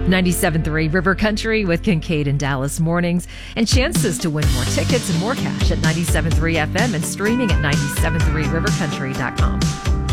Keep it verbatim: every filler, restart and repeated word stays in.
ninety-seven point three River Country with Kincaid and Dallas mornings, and chances to win more tickets and more cash at ninety-seven point three F M and streaming at ninety-seven point three river country dot com.